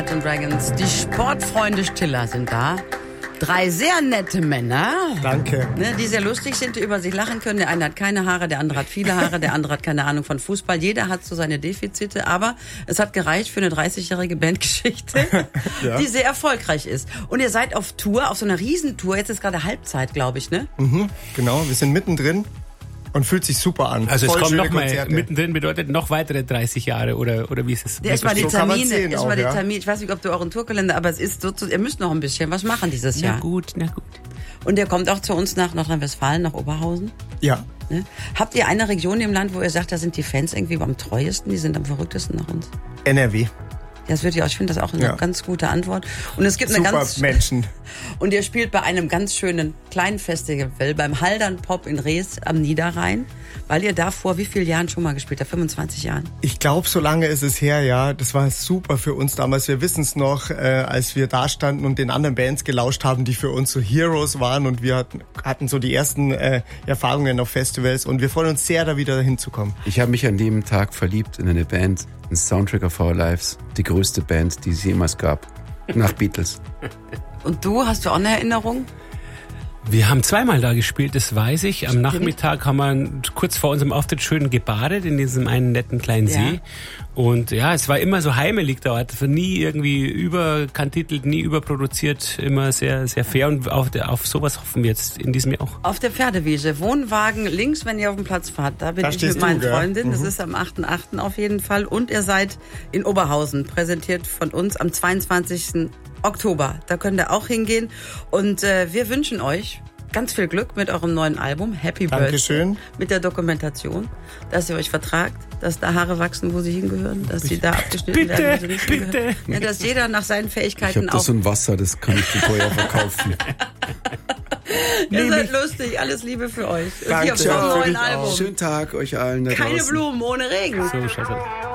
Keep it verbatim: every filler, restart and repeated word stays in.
Dragons, die Sportfreunde Stiller sind da. Drei sehr nette Männer. Danke. Ne, die sehr lustig sind, die über sich lachen können. Der eine hat keine Haare, der andere hat viele Haare, der andere hat keine Ahnung von Fußball. Jeder hat so seine Defizite, aber es hat gereicht für eine dreißigjährige Bandgeschichte, ja. die sehr erfolgreich ist. Und ihr seid auf Tour, auf so einer Riesentour. Jetzt ist gerade Halbzeit, glaube ich, ne? Mhm, genau, wir sind mittendrin. Und fühlt sich super an. Also es Voll kommt noch Konzerte. mal, mittendrin bedeutet noch weitere dreißig Jahre oder, oder wie ist es? Erstmal die So kann man Termine, sehen erstmal auch, die ja. Termine. Ich weiß nicht, ob du euren Tourkalender, aber es ist so, ihr müsst noch ein bisschen was machen dieses Na Jahr. gut, na gut. Und ihr kommt auch zu uns nach Nordrhein-Westfalen, nach Oberhausen. Ja. Ne? Habt ihr eine Region im Land, wo ihr sagt, da sind die Fans irgendwie am treuesten, die sind am verrücktesten nach uns? N R W. Das würde ich auch, ich finde das auch eine Ja. ganz gute Antwort. Und es gibt eine Super ganz Menschen. Und ihr spielt bei einem ganz schönen kleinen Festival beim Haldern Pop in Rees am Niederrhein, weil ihr da vor wie vielen Jahren schon mal gespielt habt? fünfundzwanzig Jahren? Ich glaube, so lange ist es her, ja. Das war super für uns damals. Wir wissen es noch, äh, als wir da standen und den anderen Bands gelauscht haben, die für uns so Heroes waren. Und wir hatten, hatten so die ersten äh, Erfahrungen auf Festivals. Und wir freuen uns sehr, da wieder hinzukommen. Ich habe mich an dem Tag verliebt in eine Band, ein Soundtrack of Our Lives. Die größte Band, die es jemals gab. Nach Beatles. Und du, hast du auch eine Erinnerung? Wir haben zweimal da gespielt, das weiß ich. Am Nachmittag haben wir kurz vor unserem Auftritt schön gebadet in diesem einen netten kleinen Ja. See. Und ja, es war immer so heimelig der Ort. Nie irgendwie überkantitelt, nie überproduziert, immer sehr, sehr fair. Und auf, der, auf sowas hoffen wir jetzt in diesem Jahr auch. Auf der Pferdewiese, Wohnwagen links, wenn ihr auf den Platz fahrt. Da bin Da ich stehst mit meinen du, gell? Freundinnen. Das Mhm. ist am achten achten auf jeden Fall. Und ihr seid in Oberhausen, präsentiert von uns am zweiundzwanzigsten Oktober. Da könnt ihr auch hingehen. Und äh, wir wünschen euch ganz viel Glück mit eurem neuen Album, Happy Dankeschön. Birthday, mit der Dokumentation, dass ihr euch vertragt, dass da Haare wachsen, wo sie hingehören, dass sie da abgeschnitten Bitte, werden, wo sie nicht bitte. hingehören. Ja, dass jeder nach seinen Ich Fähigkeiten habe da auch... so ein Wasser, das kann ich dir teuer verkaufen. Ihr seid lustig, alles Liebe für euch. Und Danke, hier vom für neuen dich auch. Album. Schönen Tag euch allen da Keine draußen. Blumen ohne Regen. So, Scheiße.